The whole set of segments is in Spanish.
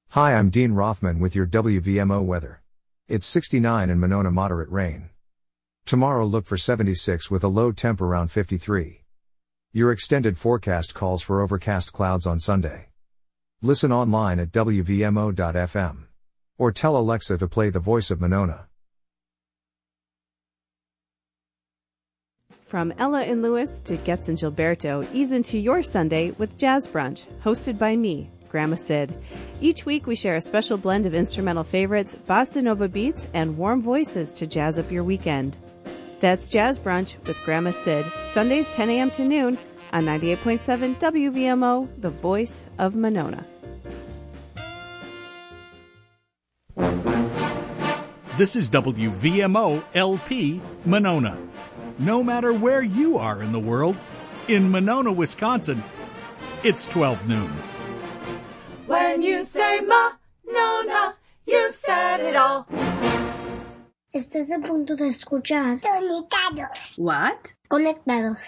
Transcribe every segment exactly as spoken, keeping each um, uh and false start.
Hi, I'm Dean Rothman with your W V M O weather. It's sixty-nine in Monona, moderate rain. Tomorrow look for seventy-six with a low temp around fifty-three. Your extended forecast calls for overcast clouds on Sunday. Listen online at W V M O dot F M. Or tell Alexa to play The Voice of Monona. From Ella and Lewis to Getz and Gilberto, ease into your Sunday with Jazz Brunch, hosted by me, Grandma Sid. Each week we share a special blend of instrumental favorites, bossa nova beats, and warm voices to jazz up your weekend. That's Jazz Brunch with Grandma Sid, Sundays ten a.m. to noon on ninety-eight point seven W V M O, the voice of Monona. This is W V M O L P Monona. No matter where you are in the world, in Monona, Wisconsin, it's twelve noon. When you say Monona, you said it all. Estás a punto de escuchar Conectados. What? Conectados.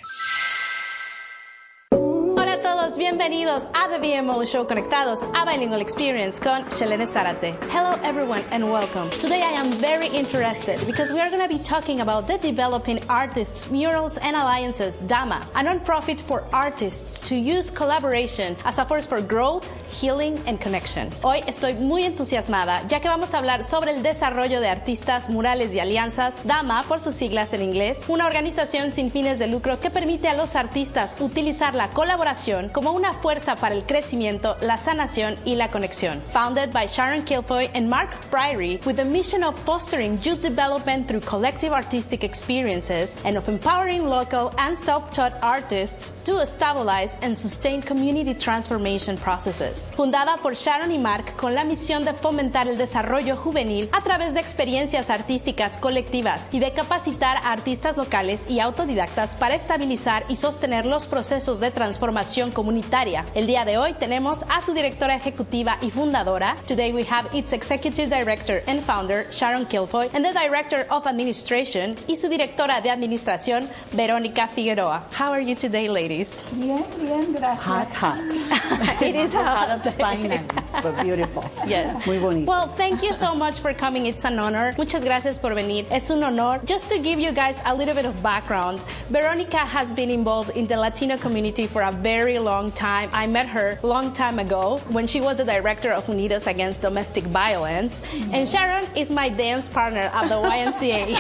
Hola a todos, bienvenidos a The V M O Show Conectados, a Bilingual Experience con Shelene Zárate. Hello everyone and welcome. Today I am very interested because we are going to be talking about the Developing Artists, Murals and Alliances, DAMA, a non-profit for artists to use collaboration as a force for growth, healing and connection. Hoy estoy muy entusiasmada ya que vamos a hablar sobre el desarrollo de artistas, murales y alianzas, DAMA por sus siglas en inglés, una organización sin fines de lucro que permite a los artistas utilizar la colaboración como una fuerza para el crecimiento, la sanación y la conexión. Founded by Sharon Kilfoy and Mark Priory with the mission of fostering youth development through collective artistic experiences and of empowering local and self-taught artists to stabilize and sustain community transformation processes. Fundada por Sharon y Mark con la misión de fomentar el desarrollo juvenil a través de experiencias artísticas colectivas y de capacitar a artistas locales y autodidactas para estabilizar y sostener los procesos de transformación comunitaria. El día de hoy tenemos a su directora ejecutiva y fundadora. Today we have its executive director and founder, Sharon Kilfoy, and the director of administration y su directora de administración, Verónica Figueroa. How are you today, ladies? Bien, bien, gracias. Hot, hot. It is hot. Hot of fine, but beautiful. Yes. Muy bonito. Well, thank you so much for coming. It's an honor. Muchas gracias por venir. Es un honor. Just to give you guys a little bit of background, Verónica has been involved in the Latino community for a very long time. I met her a long time ago when she was the director of Unidos Against Domestic Violence. Mm-hmm. And Sharon is my dance partner at the Y M C A.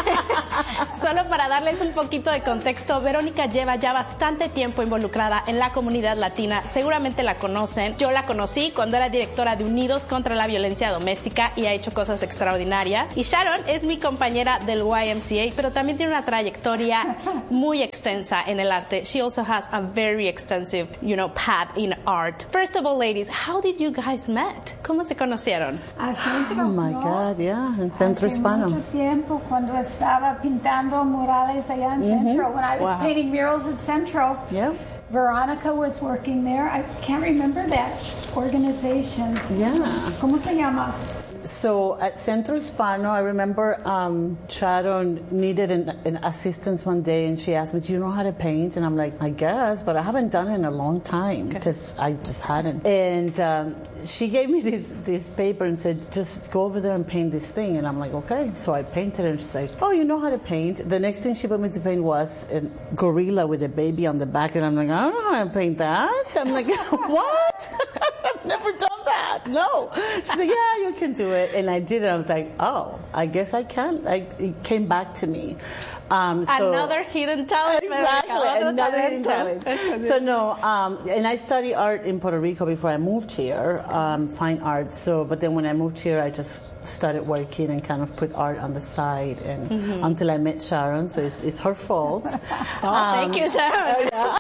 Solo para darles un poquito de contexto, Verónica lleva ya bastante tiempo involucrada en la comunidad latina. Seguramente la conocen. Yo la conocí cuando era directora de Unidos contra la Violencia Doméstica y ha hecho cosas extraordinarias. Y Sharon es mi compañera del Y M C A, pero también tiene una trayectoria muy extensa en el arte. She also has a very extensive, you know, path in art. First of all, ladies, how did you guys met? ¿Cómo se conocieron? Al centro, Oh my ¿no? God, yeah, en Centro Hace Hispano. mucho tiempo, cuando estaba pintando murales allá en Mm-hmm. Centro, when I was Wow. painting murals at Centro, Yeah, Veronica was working there. I can't remember that organization. yeah. ¿Cómo se llama? So at Centro Hispano, I remember um, Sharon needed an, an assistance one day, and she asked me, "Do you know how to paint?" And I'm like, "I guess, but I haven't done it in a long time because I just hadn't." And um, she gave me this this paper and said, "Just go over there and paint this thing." And I'm like, "Okay." So I painted, and she's like, "Oh, you know how to paint?" The next thing she put me to paint was a gorilla with a baby on the back, and I'm like, "I don't know how to paint that." I'm like, "What?" I've never done that. No. She's like, "Yeah, you can do it." And I did it. I was like, "Oh, I guess I can." I, it came back to me. Um, so, Another hidden talent. Exactly, Verónica, another hidden talent. So no, um, and I studied art in Puerto Rico before I moved here, um, fine art. So, but then when I moved here, I just started working and kind of put art on the side, and mm-hmm. until I met Sharon, so it's, it's her fault. Oh, um, thank you, Sharon. Yeah.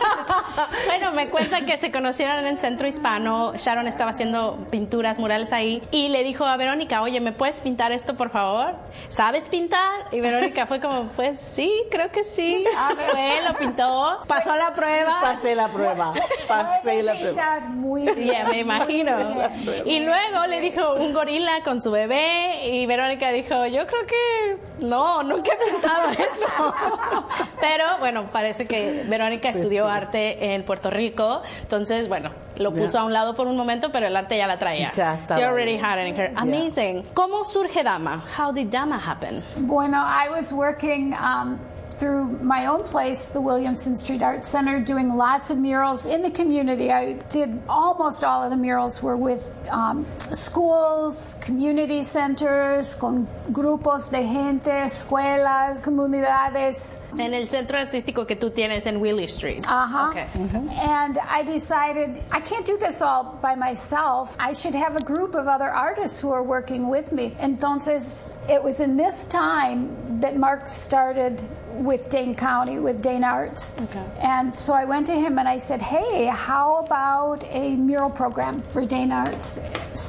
Bueno, me cuenta que se conocieron en Centro Hispano. Sharon estaba haciendo pinturas, murales ahí, y le dijo a Verónica, oye, ¿me puedes pintar esto, por favor? ¿Sabes pintar? Y Verónica fue como, pues sí, creo que sí. Ah, fue, lo pintó, pasó la prueba. Pasé la prueba, pasé la prueba. Muy bien. Yeah, me imagino. Y luego le dijo un gorila con su bebé, y Verónica dijo, yo creo que no, nunca he pintado eso. Pero bueno, parece que Verónica estudió arte en Puerto Rico. Entonces, bueno, lo puso yeah. a un lado por un momento, pero el arte ya la traía. Ya estaba. She already had it in her. Amazing. Yeah. ¿Cómo surge Dama? How did Dama happen? Bueno, I was working um, through my own place, the Williamson Street Art Center, doing lots of murals in the community. I did almost all of the murals were with um, schools, community centers, con grupos de gente, escuelas, comunidades. En el centro artístico que tú tienes en Willie Street. Uh-huh. Okay. Mm-hmm. And I decided I can't do this all by myself. I should have a group of other artists who are working with me. Entonces, it was in this time that Mark started with Dane County, with Dane Arts. Okay. And so I went to him and I said, hey, how about a mural program for Dane Arts?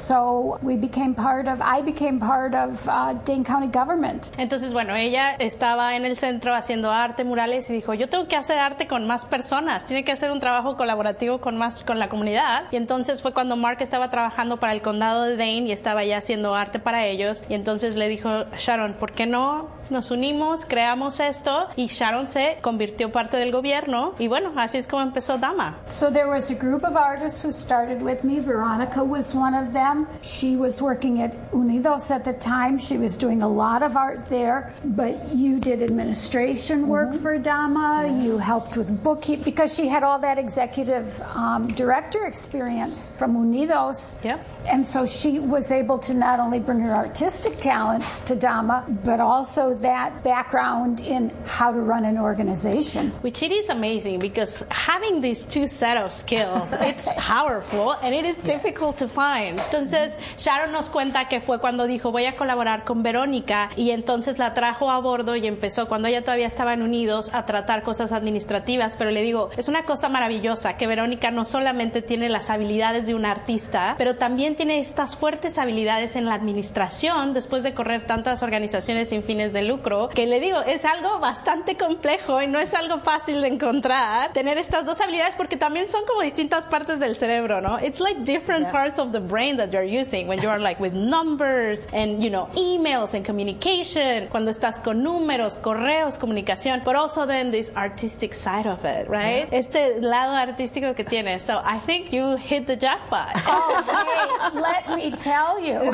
So we became part of, I became part of uh, Dane County government. Entonces, bueno, ella estaba en el centro haciendo arte, murales, y dijo, yo tengo que hacer arte con más personas, tiene que hacer un trabajo colaborativo con más, con la comunidad. Y entonces fue cuando Mark estaba trabajando para el condado de Dane y estaba ya haciendo arte para ellos. Y entonces le dijo, Sharon, ¿por qué no nos unimos, creamos esto? Y Sharon se convirtió parte del gobierno y bueno, así es como empezó Dama. So there was a group of artists who started with me. Veronica was one of them. She was working at Unidos at the time. She was doing a lot of art there, but you did administration work mm-hmm. for Dama. Yeah. You helped with bookkeeping because she had all that executive um, director experience from Unidos. Yeah. And so she was able to not only bring her artistic talents to Dama, but also that background in how to run an organization. Which it is amazing because having these two set of skills, it's powerful and it is difficult to find. Entonces, Sharon nos cuenta que fue cuando dijo, voy a colaborar con Verónica, y entonces la trajo a bordo y empezó, cuando ella todavía estaba en Unidos, a tratar cosas administrativas. Pero le digo, es una cosa maravillosa que Verónica no solamente tiene las habilidades de un artista, pero también tiene estas fuertes habilidades en la administración después de correr tantas organizaciones sin fines de lucro, que le digo, es algo bastante complejo y no es algo fácil de encontrar, tener estas dos habilidades, porque también son como distintas partes del cerebro, ¿no? It's like different yeah. parts of the brain that you're using when you're like with numbers and, you know, emails and communication, cuando estás con números, correos, comunicación, but also then this artistic side of it, right? Yeah. Este lado artístico que tienes. So I think you hit the jackpot. Oh, hey, let me tell you.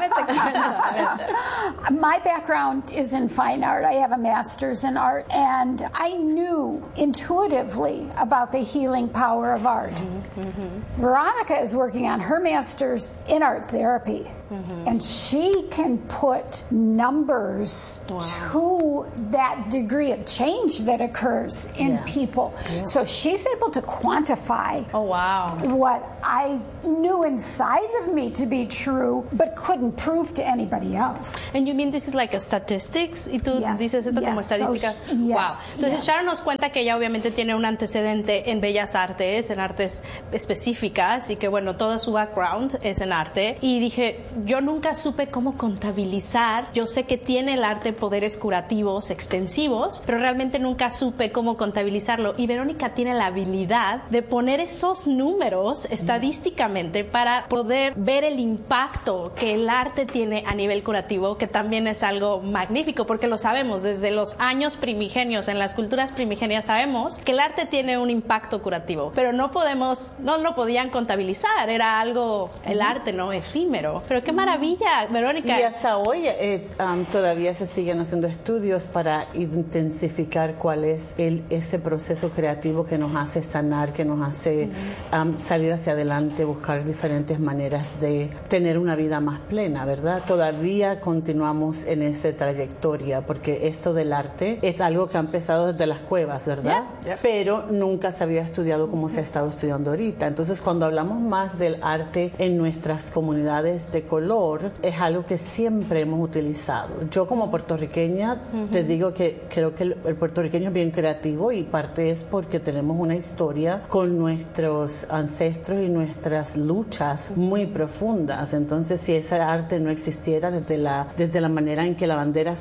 My background is in fine art. I have a master's in art, and I knew intuitively about the healing power of art. Mm-hmm, mm-hmm. Veronica is working on her master's in art therapy. Mm-hmm. And she can put numbers wow. to that degree of change that occurs in yes. people. Yeah. So she's able to quantify oh, wow. what I knew inside of me to be true, but couldn't prove to anybody else. And you mean this is like a statistics? Y tú yes. dices esto yes. como estadísticas. So, yes. Wow. Entonces yes. Sharon nos cuenta que ella obviamente tiene un antecedente en bellas artes, en artes específicas, y que bueno, todo su background es en arte. Y dije, yo nunca supe cómo contabilizar. Yo sé que tiene el arte poderes curativos extensivos, pero realmente nunca supe cómo contabilizarlo. Y Verónica tiene la habilidad de poner esos números estadísticamente para poder ver el impacto que el arte tiene a nivel curativo, que también es algo magnífico, porque lo sabemos desde los años primigenios, en las culturas primigenias sabemos que el arte tiene un impacto curativo, pero no podemos, no lo podían contabilizar, era algo, el arte, ¿no? Efímero. Pero qué maravilla, Verónica. Y hasta hoy eh, um, todavía se siguen haciendo estudios para intensificar cuál es el, ese proceso creativo que nos hace sanar, que nos hace uh-huh. um, salir hacia adelante, buscar diferentes maneras de tener una vida más plena, ¿verdad? Todavía continuamos en esa trayectoria, porque esto del arte es algo que ha empezado desde las cuevas, ¿verdad? Yeah, yeah. Pero nunca se había estudiado como se ha estado estudiando ahorita. Entonces, cuando hablamos más del arte en nuestras comunidades de color, es algo que siempre hemos utilizado. Yo como puertorriqueña uh-huh. te digo que creo que el, el puertorriqueño es bien creativo, y parte es porque tenemos una historia con nuestros ancestros y nuestras luchas muy profundas. Entonces, si ese arte no existiera desde la, desde la manera en que la bandera se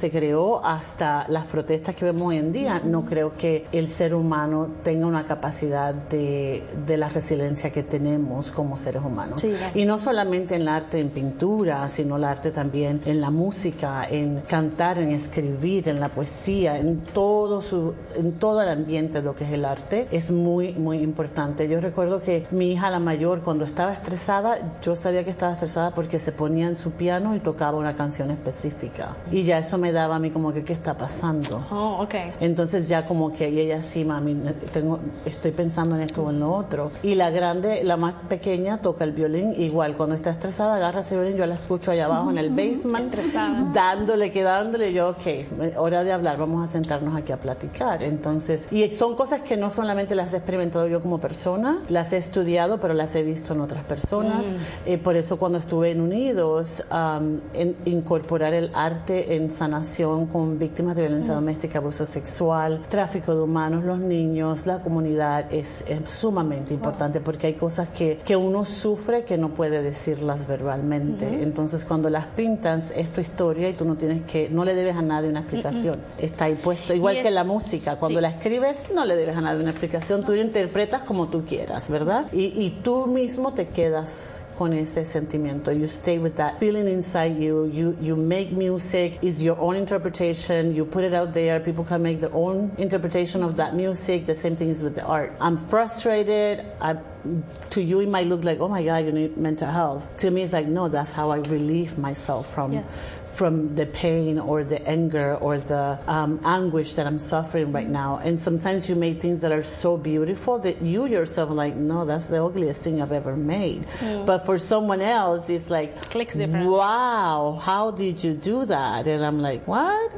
se creó hasta las protestas que vemos hoy en día, no creo que el ser humano tenga una capacidad de, de la resiliencia que tenemos como seres humanos. Sí, y no solamente en el arte, en pintura, sino el arte también en la música, en cantar, en escribir, en la poesía, en todo, su, en todo el ambiente de lo que es el arte, es muy, muy importante. Yo recuerdo que mi hija, la mayor, cuando estaba estresada, yo sabía que estaba estresada porque se ponía en su piano y tocaba una canción específica. Y ya eso me daba a mí como que, ¿qué está pasando? Oh, okay. Entonces ya como que y ella sí, mami, tengo, estoy pensando en esto o en lo otro. Y la grande, la más pequeña, toca el violín igual. Cuando está estresada, agarra ese violín, yo la escucho allá abajo en el basement, estresada, dándole, quedándole, yo, ok, hora de hablar, vamos a sentarnos aquí a platicar. Entonces, y son cosas que no solamente las he experimentado yo como persona, las he estudiado, pero las he visto en otras personas. Mm. Eh, por eso cuando estuve en Unidos, um, en, incorporar el arte en sanación con víctimas de violencia mm. doméstica, abuso sexual, tráfico de humanos, los niños, la comunidad, es, es sumamente importante, porque hay cosas que, que uno sufre que no puede decirlas verbalmente. Uh-huh. Entonces cuando las pintas es tu historia y tú no tienes que, no le debes a nadie una explicación. Uh-huh. Está ahí puesto, igual es, que la música, cuando sí. la escribes no le debes a nadie una explicación, tú la interpretas como tú quieras, ¿verdad? Y, y tú mismo te quedas con ese sentimiento. You stay with that feeling inside you. You you make music. It's your own interpretation. You put it out there. People can make their own interpretation of that music. The same thing is with the art. I'm frustrated. I, to you, it might look like, oh my God, you need mental health. To me, it's like, no, that's how I relieve myself from yes. from the pain or the anger or the um, anguish that I'm suffering right now. And sometimes you make things that are so beautiful that you yourself are like, no, that's the ugliest thing I've ever made. Mm. But for someone else, it's like, clicks different. Wow, how did you do that? And I'm like, what?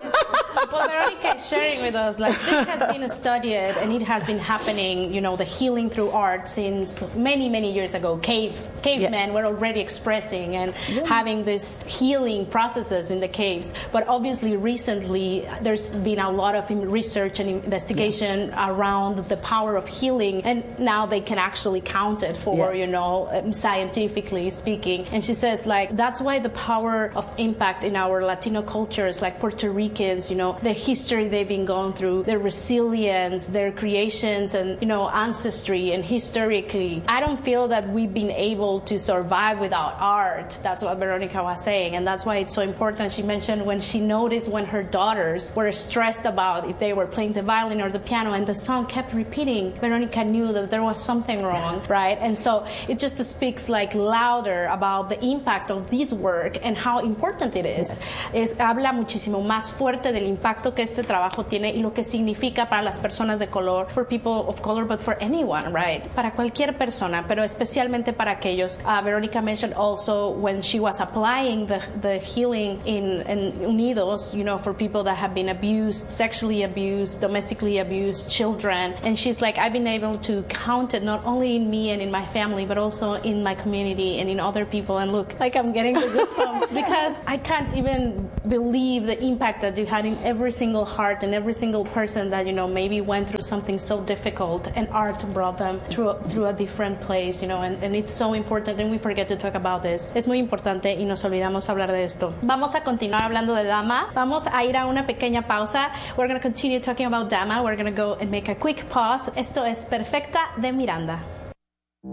Well, Veronica is sharing with us, like, this has been studied and it has been happening, you know, the healing through art since many, many years ago. Cave, cavemen yes. were already expressing and yeah. having this healing processes in the caves. But obviously, recently, there's been a lot of research and investigation yeah. around the power of healing. And now they can actually count it for, yes. you know, um, scientifically speaking. And she says, like, that's why the power of impact in our Latino cultures, like Puerto Ricans, you know, the history they've been going through, their resilience, their creations, and, you know, ancestry and historically. I don't feel that we've been able to survive without art. That's what Veronica was saying, and that's why it's so important. She mentioned when she noticed when her daughters were stressed about if they were playing the violin or the piano and the song kept repeating, Veronica knew that there was something wrong, right? And so it just speaks like louder about the impact of this work and how important it is. Yes. Es, habla muchísimo más fuerte del impacto que este trabajo tiene y lo que significa para las personas de color, for people of color, but for anyone, right? Para cualquier persona, pero especialmente para aquellos. Uh, Veronica mentioned also when she was applying the, the healing in, in Unidos, you know, for people that have been abused, sexually abused, domestically abused, children. And she's like, I've been able to count it not only in me and in my family, but also in my community and in other people. And look, like I'm getting the goosebumps because I can't even believe the impact that you had in every single heart and every single person that, you know, maybe went through something so difficult and art brought them through, through a different place, you know, and, and it's so important and we forget to talk about this. Es muy importante y nos olvidamos hablar de esto. Vamos a continuar hablando de Dama. Vamos a ir a una pequeña pausa. We're going to continue talking about Dama. We're going to go and make a quick pause. Esto es Perfecta de Miranda.